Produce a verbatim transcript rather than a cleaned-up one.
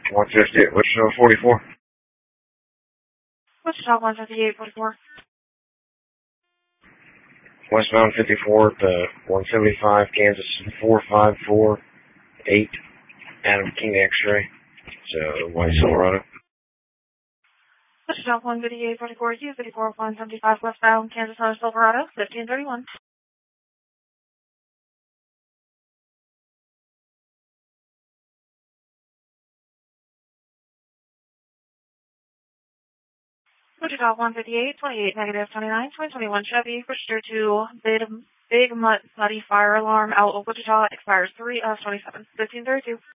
one fifty-eight, Wichita forty-four. Wichita one fifty-eight forty-four. Westbound fifty-four to one seventy-five, Kansas four five four eight, Adam King X-ray. So, White Silverado. Wichita one fifty-eight forty-four, U fifty-four one seventy-five westbound, Kansas Silverado, fifteen thirty-one. Wichita one fifty-eight twenty-eight, negative twenty-nine, twenty twenty-one Chevy, registered to Big, Big Muddy Fire Alarm out of Wichita, expires three of twenty-seven, fifteen thirty-two.